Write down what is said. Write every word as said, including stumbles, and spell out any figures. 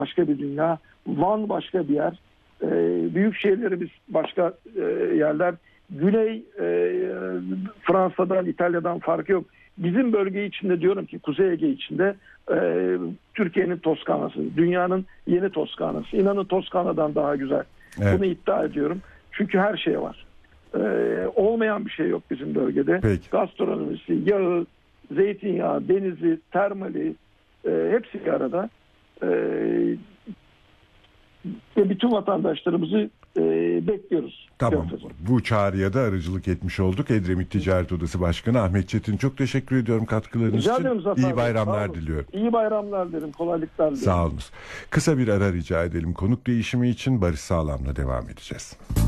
başka bir dünya. Van başka bir yer. E, büyük şehirlerimiz başka e, yerler. Güney e, Fransa'dan, İtalya'dan farkı yok. Bizim bölge içinde diyorum ki Kuzey Ege içinde e, Türkiye'nin Toskana'sı, dünyanın yeni Toskana'sı. İnanın Toskana'dan daha güzel. Evet. Bunu iddia ediyorum. Çünkü her şey var. E, olmayan bir şey yok bizim bölgede. Peki. Gastronomisi, yağı, zeytinyağı, denizi, termali e, hepsi bir arada. E, ve bütün vatandaşlarımızı e, bekliyoruz. Tamam. Bu çağrıya da aracılık etmiş olduk. Edremit Ticaret Odası Başkanı Ahmet Çetin, çok teşekkür ediyorum katkılarınız Rica için. ederim Zafer İyi Bey. bayramlar Sağ olun. diliyorum. İyi bayramlar dilerim. Kolaylıklar dilerim. Sağ olunuz. Kısa bir ara rica edelim. Konuk değişimi için Barış Sağlam'la devam edeceğiz.